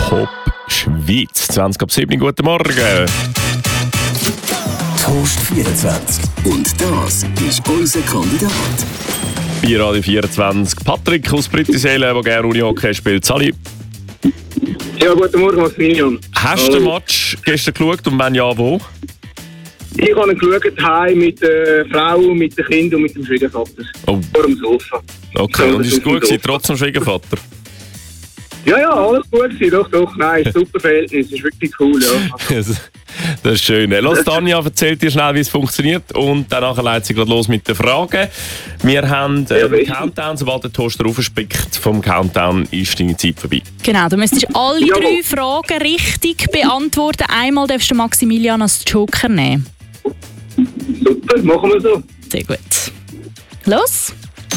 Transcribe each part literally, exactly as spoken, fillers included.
Top Schweiz. zwanzig ab sieben, guten Morgen. Toast vierundzwanzig. Und das ist unser Kandidat. Bei Radio vierundzwanzig. Patrick aus Brüttisellen, der gerne Unihockey spielt. Sali. Ja, guten Morgen, Maximilian. Hast du den Match gestern geschaut und wenn ja, wo? Ich habe ihn geschaut, heim mit der Frau, mit den Kindern und mit dem Schwiegervater. Oh. Vor dem Sofa. Okay, So, und ist es das gut gewesen, Sofa. trotz dem Schwiegervater? Ja, ja, alles gut gewesen. Doch, doch. Nein, super Verhältnis. Ist wirklich cool, ja. Das ist schön. Lass Tanja erzählt dir schnell, wie es funktioniert und danach leitet sie gerade los mit den Fragen. Wir haben äh, Ja, einen Countdown. Sobald der Toaster aufspickt vom Countdown, ist deine Zeit vorbei. Genau, du müsstest alle Jawohl. drei Fragen richtig beantworten. Einmal darfst du Maximilian als Joker nehmen. Super, machen wir so. Sehr gut. Los!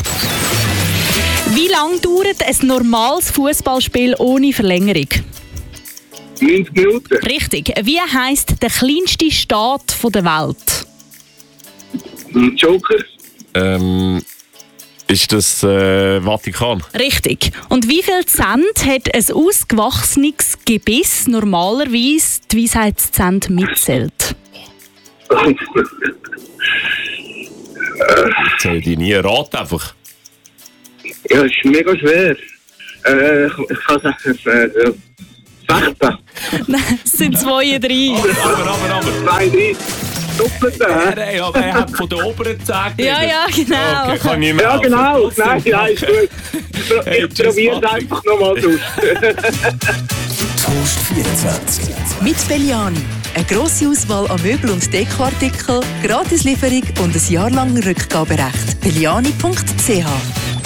Wie lange dauert ein normales Fußballspiel ohne Verlängerung? neunzig Minuten. Richtig. Wie heisst der kleinste Staat der Welt? Ein Joker. Ähm, ist das äh, Vatikan? Richtig. Und wie viel Cent hat ein ausgewachsenes Gebiss normalerweise die Weisheitszähne mitzählt? Zähl dir nie. Rat einfach. Ja, ist mega schwer. Äh, ich, ich kann sagen, äh, sechzehn. Nein, es sind zweiunddreißig. Aber, aber, aber. zweiunddreißig. Doppelte. Nein, nein, aber er hat von der oberen Zähne Ja, ja, genau. Okay, kann nicht mehr Ja, helfen. genau. Trotzdem. Nein, nein, ist gut. Ich, Hey, ich probiere es Patrick. einfach nochmal aus. Toast vierundzwanzig. Mit Belliani. Eine grosse Auswahl an Möbel- und Dekoartikeln, Gratislieferung und ein Jahr lang Rückgaberecht. belliani punkt c h